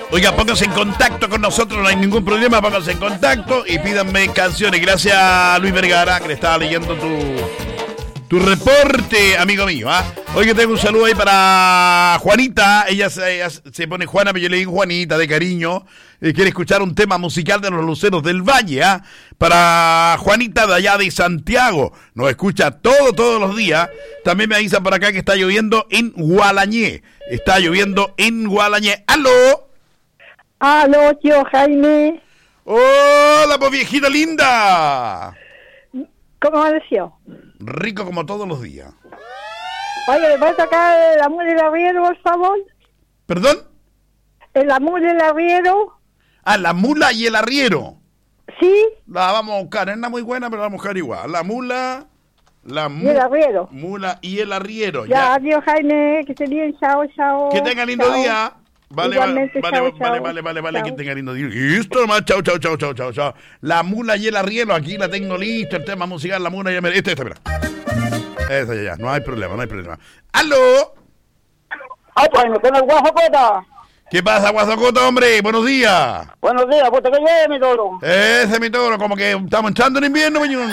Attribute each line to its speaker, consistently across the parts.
Speaker 1: Oiga, pónganse en contacto con nosotros, no hay ningún problema, pónganse en contacto y pídanme canciones. Gracias a Luis Vergara, que le estaba leyendo tu reporte, amigo mío. Oye, tengo un saludo ahí para Juanita. Ella se pone Juana, pero yo le digo Juanita de cariño. Quiere escuchar un tema musical de los Luceros del Valle. Para Juanita de allá de Santiago. Nos escucha todos los días. También me avisan por acá que está lloviendo en Gualañé. Está lloviendo en Gualañé. ¡Aló!
Speaker 2: ¡Aló, tío Jaime!
Speaker 1: ¡Hola, pues viejita linda!
Speaker 2: ¿Cómo amaneció?
Speaker 1: Rico como todos los días.
Speaker 2: Oye, ¿le puedes sacar la mula y el arriero, por favor?
Speaker 1: ¿Perdón?
Speaker 2: ¿La mula y el arriero?
Speaker 1: La mula y el arriero.
Speaker 2: ¿Sí?
Speaker 1: La vamos a buscar, es una muy buena, pero la vamos a buscar igual.
Speaker 2: Y el arriero.
Speaker 1: Mula y el arriero.
Speaker 2: Ya, tío Jaime, que se bien, chao.
Speaker 1: Que tenga lindo día. Vale,
Speaker 2: igualmente,
Speaker 1: vale,
Speaker 2: chao.
Speaker 1: vale, que tenga lindo día. Listo nomás, chao. La mula y el arriero, aquí la tengo listo, el tema musical, la mula y el arriero. Mira. Esta ya, no hay problema. ¡Aló!
Speaker 3: ¡Ay, pues, no tengo el Guasacota!
Speaker 1: ¿Qué pasa, Guasacota, hombre? Buenos días.
Speaker 3: Buenos días, pues te que lleve, mi toro.
Speaker 1: Ese es mi toro, como que estamos entrando en invierno, mañón.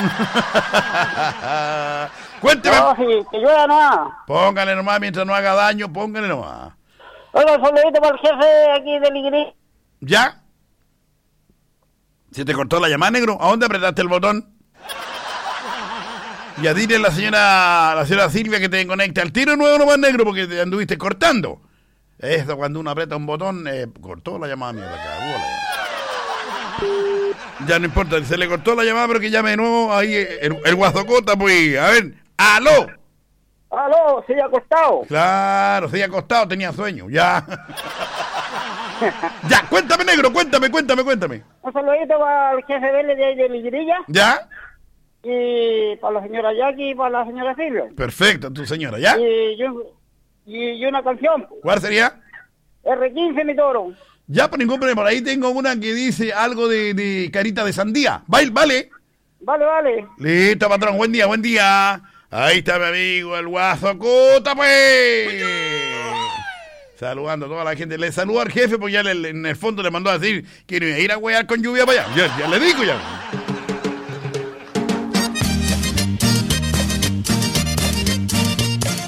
Speaker 1: Cuénteme.
Speaker 3: No, sí, que llueva nomás.
Speaker 1: Póngale nomás, mientras no haga daño, póngale nomás.
Speaker 3: Oiga, un saludito para el jefe aquí de Ligri.
Speaker 1: ¿Ya? ¿Se te cortó la llamada, negro? ¿A dónde apretaste el botón? Ya dile a la señora Silvia que te conecte al tiro nuevo nomás, negro, porque te anduviste cortando. Eso, cuando uno aprieta un botón, cortó la llamada mía, ya no importa, se le cortó la llamada, pero que llame de nuevo ahí el Guasacota, pues. A ver, ¡aló!
Speaker 3: ¡Aló! ¿Se ha acostado?
Speaker 1: Claro, se ha acostado, tenía sueño, ya. Ya, cuéntame, negro, cuéntame.
Speaker 3: Un saludito para el jefe de Ligrilla.
Speaker 1: ¿Ya?
Speaker 3: Y para la señora Jackie y para la señora Silvia.
Speaker 1: Perfecto, tu señora, ¿ya?
Speaker 3: Y una canción.
Speaker 1: ¿Cuál sería?
Speaker 3: R15, mi toro.
Speaker 1: Ya, por ningún problema. Por ahí tengo una que dice algo de carita de sandía. Vale.
Speaker 3: Vale.
Speaker 1: Listo, patrón. Buen día. Ahí está mi amigo, el Guasacota, pues. Saludando a toda la gente. Le saludo al jefe porque ya en el fondo le mandó a decir que no iba a ir a huear con lluvia para allá. Ya le digo ya.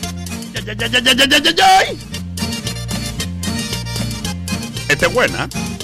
Speaker 1: Ya. Esta es buena.